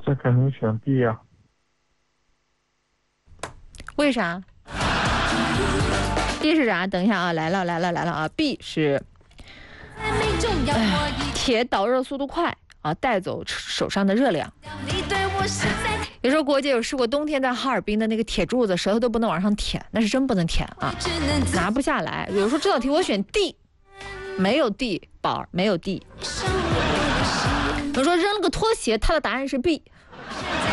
这肯定选 B 呀。 为啥 ？B 是啥？等一下啊，来了啊 ！B 是，铁导热速度快啊，带走手上的热量。有时候国姐有试过，冬天在哈尔滨的那个铁柱子，舌头都不能往上舔，那是真不能舔啊，拿不下来。有时候这道题我选 D， 没有 D， 宝儿没有 D。我说扔了个拖鞋，他的答案是 B。